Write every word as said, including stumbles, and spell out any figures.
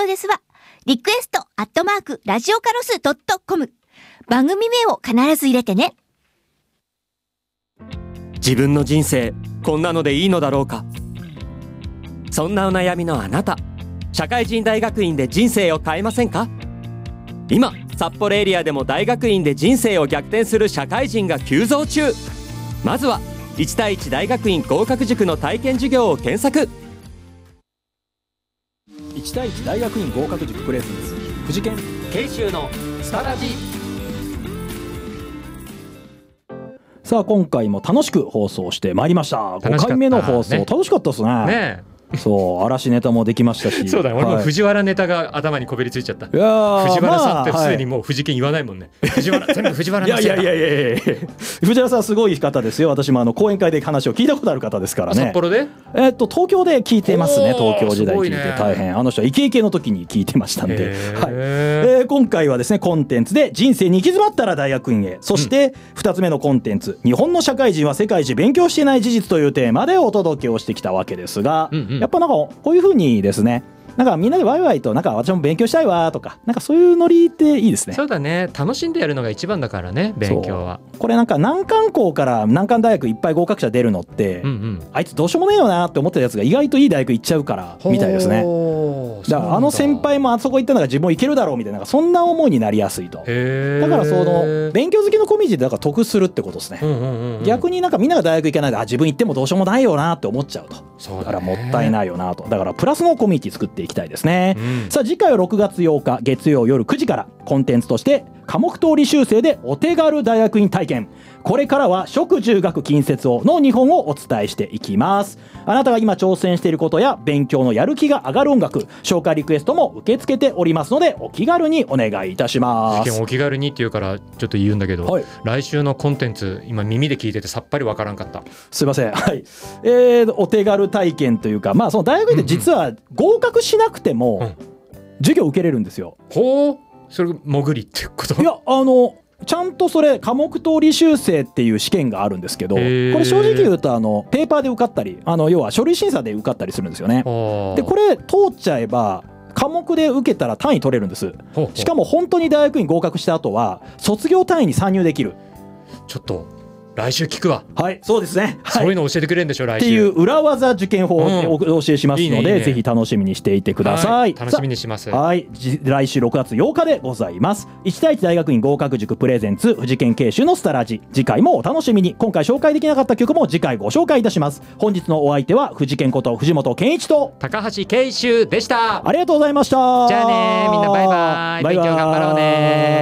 ですは、リクエストアットマークラジオカロスドットコム。番組名を必ず入れてね。 自分の人生こんなのでいいのだろうか。そんなお悩みのあなた、社会人大学院で人生を変えませんか？今札幌エリアでも大学院で人生を逆転する社会人が急増中。まずはいち対いち大学院合格塾の体験授業を検索。 いち対いち大学院合格塾プレゼンツ藤研研修のスタラジ。 さあ今回も楽しく放送してまいりました。ごかいめの放送、ね、楽しかったですね。 ねえそう嵐ネタもできましたしそうだね、俺も藤原ネタが頭にこびりついちゃった。いや藤原さんってすでにもう藤研言わないもんね、まあはい、藤原全部藤原のせいだ。 いやいやいやいや藤原さんすごい方ですよ。私もあの講演会で話を聞いたことある方ですからね。 札幌でえー、っと東京で聞いてますね。東京時代聞いて大変、あの人はイケイケの時に聞いてましたんで、はいえー、今回はですねコンテンツで人生に行き詰まったら大学院へ、そしてふたつめのコンテンツ、日本の社会人は世界一勉強していない事実というテーマでお届けをしてきたわけですが、うんうん、やっぱなんかこういういう風にですね、なんかみんなでワイワイとなんか私も勉強したいわとか、なんかそういうノリっていいですね。 そうだね、楽しんでやるのが一番だからね、勉強は。 これなんか難関校から難関大学いっぱい合格者出るのって、うんうん、あいつどうしようもねえよなって思ってたやつが意外といい大学行っちゃうからみたいですね。だからあの先輩もあそこ行ったのが自分も行けるだろうみたいな、そんな思いになりやすいと。だからその勉強好きのコミュニティでだから得するってことですね、うんうんうんうん、逆になんかみんなが大学行けないで、あ自分行ってもどうしようもないよなって思っちゃうと。そうだね、だからもったいないよなと。だからプラスのコミュニティ作っていきたいですね、うん、さあ次回はろくがつようか月曜夜くじからコンテンツとして科目通り修正でお手軽大学院体験、これからは食住学近接をのにほんをお伝えしていきます。あなたが今挑戦していることや勉強のやる気が上がる音楽、紹介リクエストも受け付けておりますのでお気軽にお願いいたします。 お気軽にっていうからちょっと言うんだけど、はい、来週のコンテンツ今耳で聞いててさっぱりわからんかった。 すいません、はいえー、お手軽体験というか、まあその大学院って実は合格しなくても、うんうん授業受けれるんですよ。 ほう、それ潜りってこと？ いやあのちゃんとそれ科目通り修正っていう試験があるんですけど、これ正直言うとあのペーパーで受かったり、あの要は書類審査で受かったりするんですよね。でこれ通っちゃえば科目で受けたら単位取れるんです。ほうほう。しかも本当に大学院合格した後は卒業単位に参入できる。 ちょっと来週聞くわ。 はいそうですね、 はい、そういうの教えてくれるんでしょ来週っていう裏技受験法をお教えしますので、うんいいねいいね、ぜひ楽しみにしていてください、はい、 楽しみにします。 はい、来週ろくがつようかでございます。いち対いち大学院合格塾プレゼンツ藤研研修のスタラジ、次回もお楽しみに。今回紹介できなかった曲も次回ご紹介いたします。本日のお相手は藤研こと藤本健一と高橋研修でした。 ありがとうございました。 じゃあねみんなバイバイ、バイバイ勉強頑張ろうね。